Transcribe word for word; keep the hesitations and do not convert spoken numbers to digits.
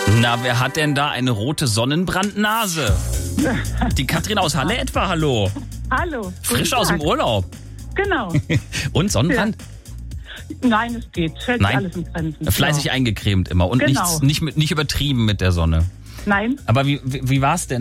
Na, wer hat denn da eine rote Sonnenbrandnase? Die Katrin aus Halle etwa, hallo. Hallo. Frisch aus dem Urlaub. Genau. Und Sonnenbrand? Ja. Nein, es geht. Hält Nein. alles in Grenzen. Fleißig genau. eingecremt immer und Genau. nichts, nicht, mit- nicht übertrieben mit der Sonne. Nein. Aber wie, wie, wie war's denn?